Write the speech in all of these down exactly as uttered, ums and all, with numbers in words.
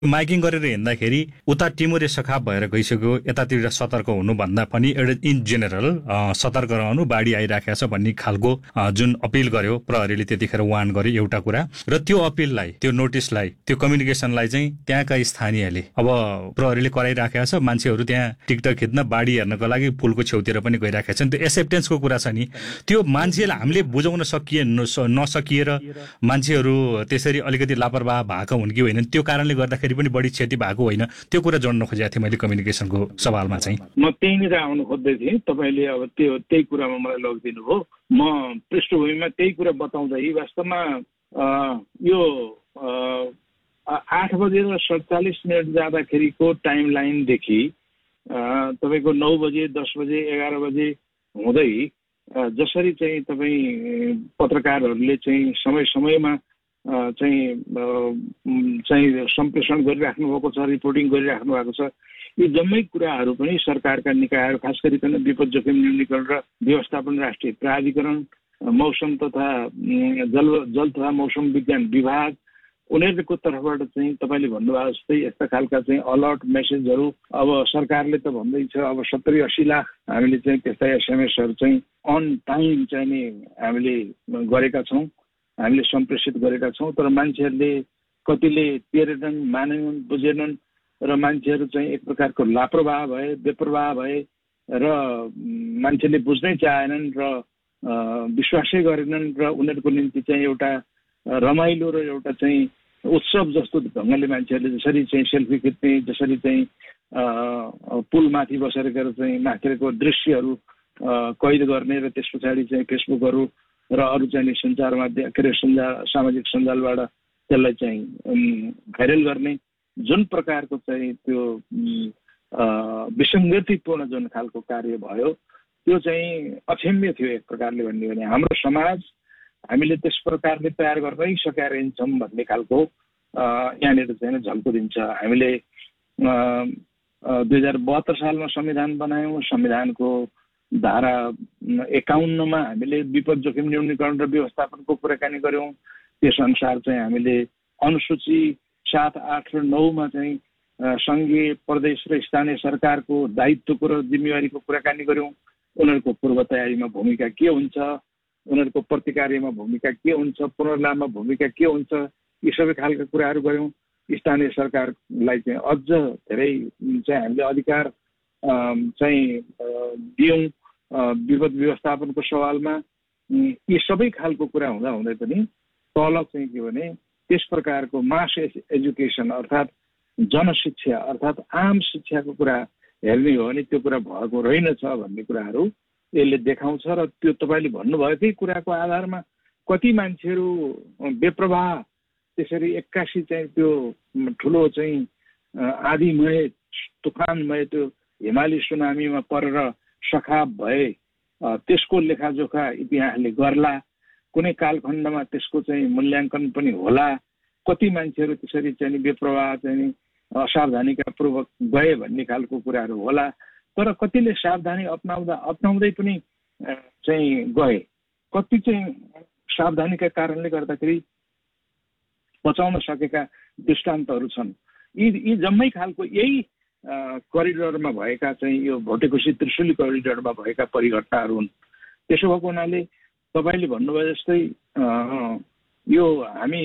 Miking गरेर हिँड्दाखेरि उता टिमुरे सखाप भएर गइसक्यो, यतातिर सतर्क हुनुभन्दा पनि एउटा इन जेनरल सतर्क रहनु, बाढी आइराखेको छ भन्ने खालको जुन अपिल गर्यो प्रहरीले, त्यतिखेर वार्न गर्यो एउटा कुरा। र त्यो अपिललाई, त्यो नोटिसलाई, त्यो कम्युनिकेसनलाई चाहिँ त्यहाँका स्थानीयले, अब प्रहरीले कराइराखेको छ, मान्छेहरू त्यहाँ टिकटक खिच्न, बाढी हेर्नको लागि पुलको छेउतिर पनि गइराखेका छन्, त्यो एक्सेप्टेन्सको कुरा छ नि। त्यो मान्छेलाई हामीले बुझाउन सकिए नसकिएर मान्छेहरू त्यसरी अलिकति लापरवाह भएको हुन् कि होइन, त्यो कारणले गर्दाखेरि पनि बढी क्षति भएको होइन, त्यो कुरा जोड्न खोजेको थिएँ मैले कम्युनिकेसनको सवालमा चाहिँ। म त्यहीँनिर आउनु खोज्दै थिएँ, तपाईँले अब त्यो त्यही कुरामा मलाई लगिदिनु हो। म पृष्ठभूमिमा त्यही कुरा बताउँदै वास्तवमा यो आठ बजेर सडचालिस मिनट जाँदाखेरिको टाइम लाइनदेखि तपाईँको नौ बजे दस बजे एघार बजे हुँदै जसरी चाहिँ तपाईँ पत्रकारहरूले चाहिँ समय समयमा चाहिँ चाहिँ सम्प्रेषण गरिराख्नु भएको छ, रिपोर्टिङ गरिराख्नु भएको छ, यी जम्मै कुराहरू पनि सरकारका निकायहरू, खास गरिकन विपद जोखिम न्यूनीकरण र व्यवस्थापन राष्ट्रिय प्राधिकरण, मौसम तथा जल जल तथा मौसम विज्ञान विभाग, उनीहरूको तर्फबाट चाहिँ तपाईँले भन्नुभएको जस्तै यस्ता खालका चाहिँ अलर्ट मेसेजहरू अब सरकारले त भन्दैछ अब सत्तरी अस्सी लाख हामीले चाहिँ त्यस्ता एसएमएसहरू चाहिँ अन टाइम चाहिँ नि हामीले गरेका छौँ, हामीले सम्प्रेषित गरेका छौँ। तर मान्छेहरूले कतिले तेरेनन्, मानेनन्, बुझेनन् र मान्छेहरू चाहिँ एक प्रकारको लापरवाह भए, बेप्रवाह भए र मान्छेले बुझ्नै चाहेनन् र विश्वासै गरेनन् र उनीहरूको निम्ति चाहिँ एउटा रमाइलो र एउटा चाहिँ उत्सव जस्तो ढङ्गले मान्छेहरूले जसरी चाहिँ सेल्फी खिच्ने, जसरी चाहिँ पुलमाथि बसेर गएर चाहिँ माथिको दृश्यहरू कैद गर्ने र त्यस पछाडि चाहिँ फेसबुकहरू र अरू चाहिँ सञ्चार माध्यम के अरे सञ्जाल सामाजिक सञ्जालबाट त्यसलाई चाहिँ भाइरल गर्ने जुन प्रकारको चाहिँ त्यो विसङ्गतिपूर्ण जुन खालको कार्य भयो त्यो चाहिँ अक्षम्य थियो एक प्रकारले भन्ने भने। हाम्रो समाज हामीले त्यस प्रकारले तयार गर्नै सकेका रहेछौँ भन्ने खालको यहाँनिर चाहिँ झल्को दिन्छ। हामीले दुई हजार बहत्तर सालमा संविधान बनायौँ, संविधानको धारा एकाउन्नमा हामीले विपद जोखिम न्यूनीकरण र व्यवस्थापनको कुराकानी गऱ्यौँ। त्यसअनुसार चाहिँ हामीले अनुसूची सात आठ र नौमा चाहिँ सङ्घीय प्रदेश र स्थानीय सरकारको दायित्वको र जिम्मेवारीको कुराकानी गऱ्यौँ। उनीहरूको पूर्व तयारीमा भूमिका के हुन्छ, उनीहरूको प्रतिकार्यमा भूमिका के हुन्छ, पुनर्लाभमा भूमिका के हुन्छ, यी सबै खालका कुराहरू गऱ्यौँ। स्थानीय सरकारलाई चाहिँ अझ धेरै चाहिँ हामीले अधिकार चाहिँ दियौँ विपद व्यवस्थापनको सवालमा। यी सबै खालको कुरा हुँदा हुँदै पनि तल चाहिँ के भने त्यस प्रकारको मास एजुकेसन अर्थात् जनशिक्षा अर्थात् आम शिक्षाको कुरा हेर्ने हो भने त्यो कुरा भएको रहेनछ भन्ने कुराहरू यसले देखाउँछ। र त्यो तपाईँले भन्नुभएकै कुराको आधारमा कति मान्छेहरू बेप्रवाह त्यसरी एक्कासी चाहिँ त्यो ठुलो चाहिँ आँधीमय तुफानमय त्यो हिमाली सुनामीमा परेर सखाप भए त्यसको लेखाजोखा इतिहासले गर्ला, कुनै कालखण्डमा त्यसको चाहिँ मूल्याङ्कन पनि होला। कति मान्छेहरू त्यसरी चाहिँ बेप्रवाह चाहिँ असावधानीकापूर्वक गए भन्ने खालको कुराहरू होला। तर कतिले सावधानी अपनाउँदा अपनाउँदै पनि चाहिँ गए, कति चाहिँ सावधानीका कारणले गर्दाखेरि बचाउन सकेका दृष्टान्तहरू छन्। यी यी जम्मै खालको यही करिडोरमा भएका चाहिँ यो भोटेकोसी त्रिशुली करिडोरमा भएका परिघटनाहरू हुन्। त्यसो भएको हुनाले तपाईँले भन्नुभयो जस्तै यो हामी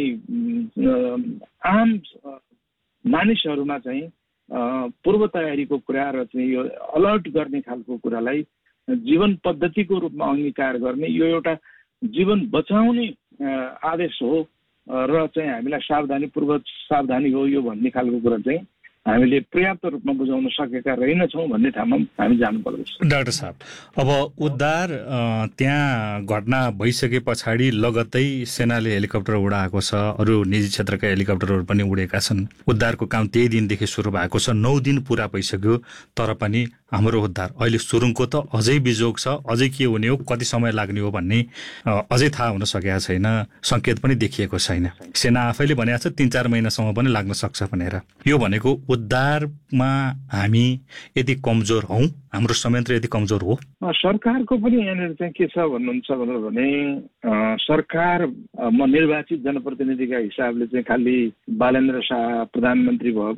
आम मानिसहरूमा चाहिँ पूर्व तयारीको कुरा र चाहिँ यो अलर्ट गर्ने खालको कुरालाई जीवन पद्धतिको रूपमा अङ्गीकार गर्ने यो एउटा जीवन बचाउने आदेश हो र चाहिँ हामीलाई सावधानीपूर्वक सावधानी हो यो भन्ने खालको कुरा चाहिँ हामीले पर्याप्त रूपमा बुझाउन सकेका रहेनछौँ भन्ने ठाउँमा हामी जानु पर्दछ। डाक्टर साहब, अब उद्धार त्यहाँ घटना भइसके पछाडि लगत्तै सेनाले हेलिकप्टर उडाएको छ, अरू निजी क्षेत्रका हेलिकप्टरहरू पनि उडेका छन्। उद्धारको काम त्यही दिनदेखि सुरु भएको छ, नौ दिन पुरा भइसक्यो, तर पनि हाम्रो उद्धार। अहिले सुरुङको त अझै बिजोग छ, अझै के हुने हो, कति समय लाग्ने हो भन्ने अझै थाहा हुन सकेको छैन, सङ्केत पनि देखिएको छैन। सेना आफैले भनेको छ तीन चार महिनासम्म पनि लाग्न सक्छ भनेर। यो भनेको उद्धारमा हामी यदि कमजोर हौँ, हाम्रो संयन्त्र यदि कमजोर हो। सरकारको पनि यहाँनिर चाहिँ के छ भन्नुहुन्छ भने सरकार म निर्वाचित जनप्रतिनिधिका हिसाबले चाहिँ खालि बालेन्द्र शाह प्रधानमन्त्री भएको